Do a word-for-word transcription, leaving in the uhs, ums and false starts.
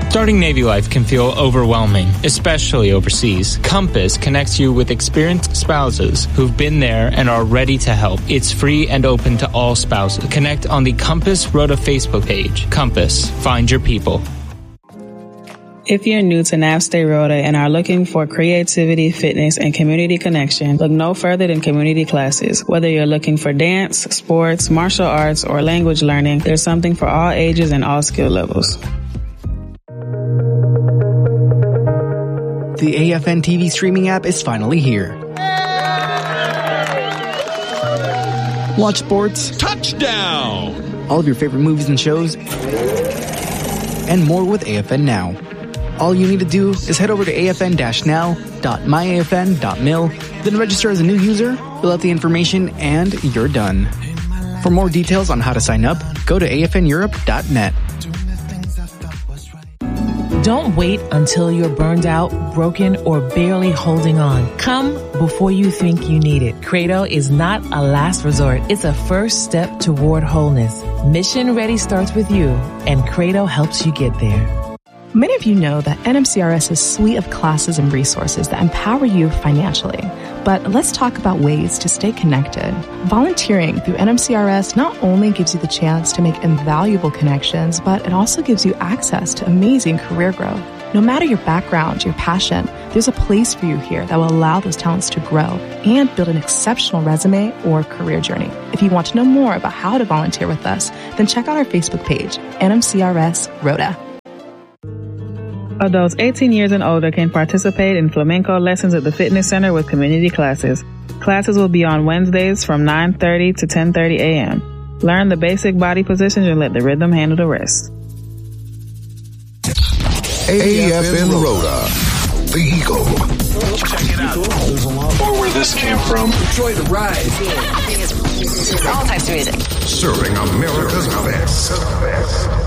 Starting Navy life can feel overwhelming, especially overseas. Compass connects you with experienced spouses who've been there and are ready to help. It's free and open to all spouses. Connect on the Compass Rota Facebook page. Compass, find your people. If you're new to Navstay Rota and are looking for creativity, fitness, and community connection, look no further than community classes. Whether you're looking for dance, sports, martial arts, or language learning, there's something for all ages and all skill levels. The A F N T V streaming app is finally here. Watch sports. Touchdown! All of your favorite movies and shows. And more with A F N Now. All you need to do is head over to a f n dash now dot my a f n dot mil, then register as a new user, fill out the information, and you're done. For more details on how to sign up, go to a f n europe dot net. Don't wait until you're burned out, broken, or barely holding on. Come before you think you need it. Credo is not a last resort. It's a first step toward wholeness. Mission Ready starts with you, and Credo helps you get there. Many of you know that N M C R S is a suite of classes and resources that empower you financially. But let's talk about ways to stay connected. Volunteering through N M C R S not only gives you the chance to make invaluable connections, but it also gives you access to amazing career growth. No matter your background, your passion, there's a place for you here that will allow those talents to grow and build an exceptional resume or career journey. If you want to know more about how to volunteer with us, then check out our Facebook page, N M C R S Rota. Adults eighteen years and older can participate in flamenco lessons at the fitness center with community classes. Classes will be on Wednesdays from nine thirty to ten thirty a.m. Learn the basic body positions and let the rhythm handle the rest. A F N Rota, the Eagle. Check it out. Or where this came from. Enjoy the ride. All types of music. Serving America's best.